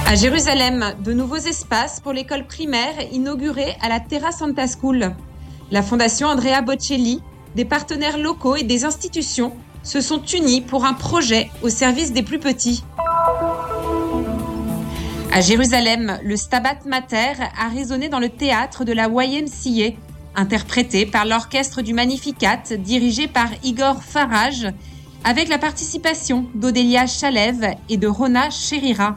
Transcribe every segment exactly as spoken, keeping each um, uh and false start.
À Jérusalem, de nouveaux espaces pour l'école primaire inaugurés à la Terra Santa School. La Fondation Andrea Bocelli, des partenaires locaux et des institutions se sont unis pour un projet au service des plus petits. À Jérusalem, le Stabat Mater a résonné dans le théâtre de la Y M C A, interprété par l'orchestre du Magnificat dirigé par Igor Farage, avec la participation d'Odélia Chalev et de Rona Cherira.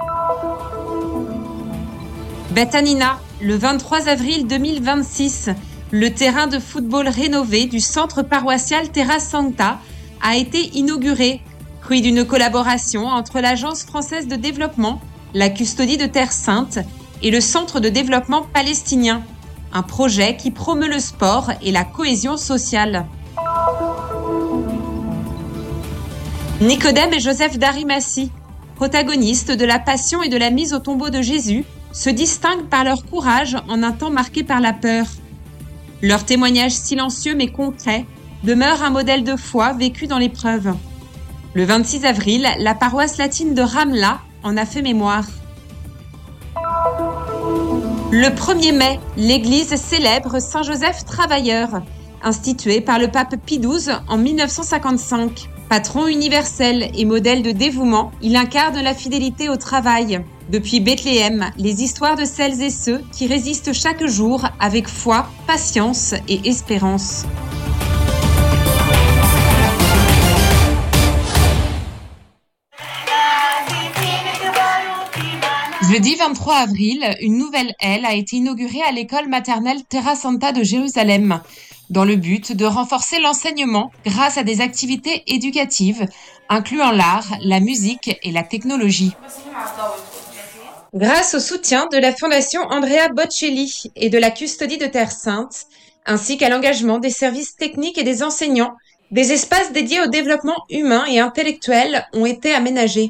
Beth Hanina, le vingt-trois avril deux mille vingt-six, le terrain de football rénové du centre paroissial Terra Santa a été inauguré, fruit d'une collaboration entre l'Agence française de développement, la Custodie de Terre Sainte et le Centre de développement palestinien, un projet qui promeut le sport et la cohésion sociale. Nicodème et Joseph d'Arimathie, protagonistes de la passion et de la mise au tombeau de Jésus, se distinguent par leur courage en un temps marqué par la peur. Leur témoignage silencieux mais concret demeure un modèle de foi vécu dans l'épreuve. Le vingt-six avril, la paroisse latine de Ramla en a fait mémoire. Le premier mai, l'église célèbre Saint Joseph Travailleur, institué par le pape Pie douze en mille neuf cent cinquante-cinq. Patron universel et modèle de dévouement, il incarne la fidélité au travail. Depuis Bethléem, les histoires de celles et ceux qui résistent chaque jour avec foi, patience et espérance. Jeudi vingt-trois avril, une nouvelle aile a été inaugurée à l'école maternelle Terra Santa de Jérusalem, dans le but de renforcer l'enseignement grâce à des activités éducatives, incluant l'art, la musique et la technologie. Grâce au soutien de la Fondation Andrea Bocelli et de la Custodie de Terre Sainte, ainsi qu'à l'engagement des services techniques et des enseignants, des espaces dédiés au développement humain et intellectuel ont été aménagés.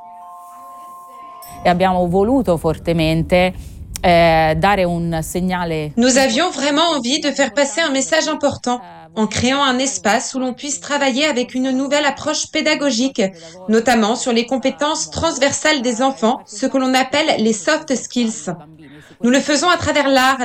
E abbiamo voluto fortemente eh, dare un segnale. Nous avions vraiment envie de faire passer un message important en créant un espace où l'on puisse travailler avec une nouvelle approche pédagogique, notamment sur les compétences transversales des enfants, ce que l'on appelle les soft skills. Nous le faisons à travers l'art,